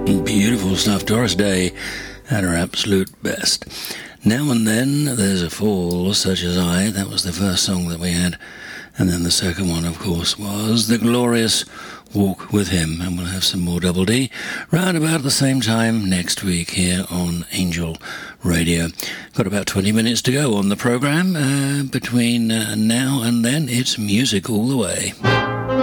Beautiful stuff. Doris Day at her absolute best. Now and then there's a fall, such as I. That was the first song that we had. And then the second one, of course, was the glorious Walk With Him. And we'll have some more Double D round about the same time next week here on Angel Radio. Got about 20 minutes to go on the programme. Between now and then, it's music all the way.